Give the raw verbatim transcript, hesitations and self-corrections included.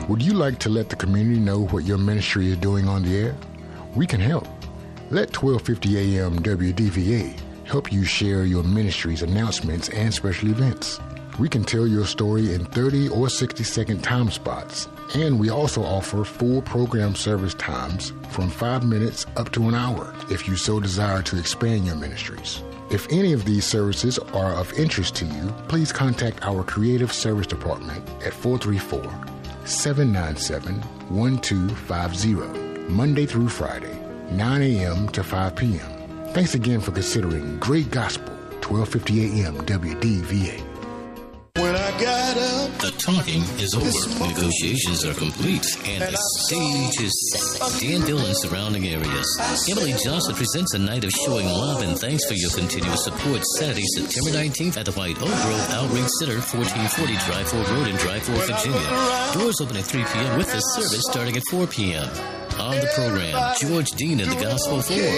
Would you like to let the community know what your ministry is doing on the air? We can help. Let twelve fifty A M W D V A help you share your ministry's announcements and special events. We can tell your story in thirty or sixty second time spots, and we also offer full program service times from five minutes up to an hour if you so desire to expand your ministries. If any of these services are of interest to you, please contact our Creative Service Department at four three four, seven nine seven, one two five zero, Monday through Friday, nine A M to five P M Thanks again for considering Great Gospel, twelve fifty A M W D V A. When I got up, the talking is over. Negotiations are complete, and, and the stage is set. Danville and surrounding areas. Emily Johnson presents a night of showing love and thanks for your continuous support. Saturday, September nineteenth at the White Oak Grove Outreach Center, fourteen forty Dryford Road in Dryford, Virginia. Doors open at three P M with the service starting at four P M On the program, George Dean and the Gospel Four.